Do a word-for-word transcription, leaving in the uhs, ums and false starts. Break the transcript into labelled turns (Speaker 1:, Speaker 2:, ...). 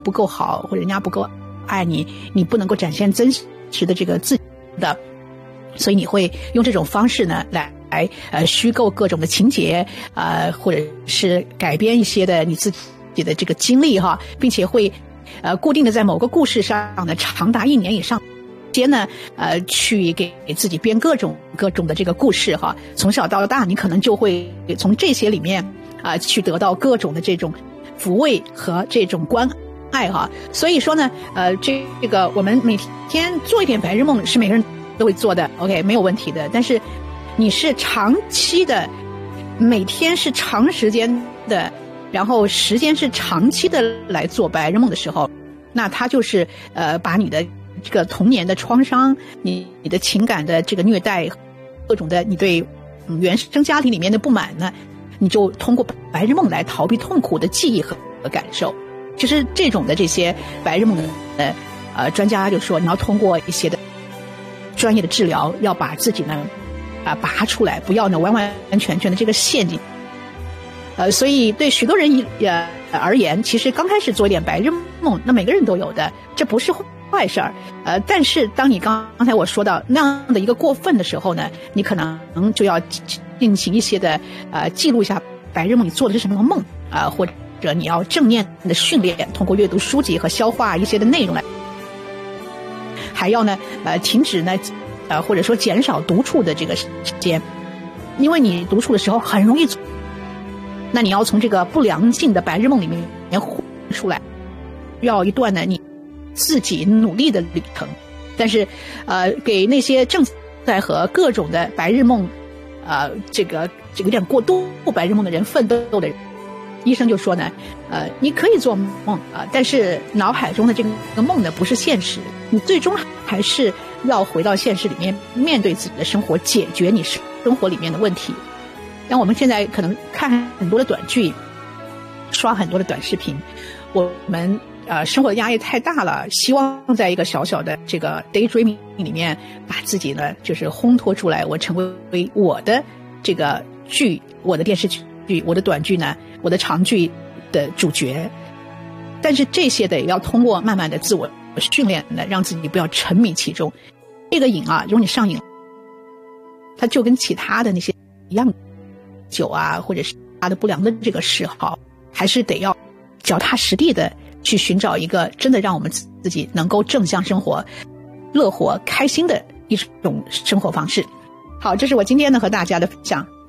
Speaker 1: 不够好，或者人家不够爱你，你不能够展现真实的这个自己的，所以你会用这种方式呢来来呃虚构各种的情节，呃或者是改编一些的你自己的这个经历哈，并且会呃固定的在某个故事上呢长达一年以上时间呢呃去给自己编各种各种的这个故事哈，从小到大你可能就会从这些里面啊、呃、去得到各种的这种抚慰和这种关爱哈。所以说呢呃这这个我们每天做一点白日梦是每个人都会做的 OK 没有问题的，但是你是长期的每天是长时间的，然后时间是长期的来做白日梦的时候，那它就是呃把你的这个童年的创伤，你你的情感的这个虐待，各种的你对、嗯、原生家庭里面的不满呢，你就通过白日梦来逃避痛苦的记忆和和感受。其实这种的这些白日梦的呃呃专家就说，你要通过一些的专业的治疗，要把自己呢啊、呃、拔出来，不要呢完完全全的这个陷阱。呃，所以对许多人呃而言，其实刚开始做一点白日梦，那每个人都有的，这不是坏事儿。呃，但是当你刚刚才我说到那样的一个过分的时候呢，你可能就要进行一些的呃记录一下白日梦你做的是什么梦啊、呃，或者你要正念的训练，通过阅读书籍和消化一些的内容来，还要呢呃停止呢呃或者说减少独处的这个时间，因为你独处的时候很容易。那你要从这个不良性的白日梦里面出来，要一段呢你自己努力的旅程。但是呃给那些正在和各种的白日梦呃这个这个有点过度白日梦的人奋斗的人，医生就说呢呃你可以做梦啊、呃，但是脑海中的这个梦呢不是现实，你最终还是要回到现实里面，面对自己的生活，解决你生活里面的问题。像我们现在可能看很多的短剧，刷很多的短视频，我们呃生活的压力太大了，希望在一个小小的这个 daydreaming 里面把自己呢就是烘托出来，我成为我的这个剧，我的电视剧，我的短剧呢，我的长剧的主角。但是这些的也要通过慢慢的自我训练呢，让自己不要沉迷其中。这个瘾啊，如果你上瘾，它就跟其他的那些一样。酒啊，或者是他的不良的这个嗜好，还是得要脚踏实地的去寻找一个真的让我们自己能够正向生活、乐活、开心的一种生活方式。好，这是我今天呢和大家的分享。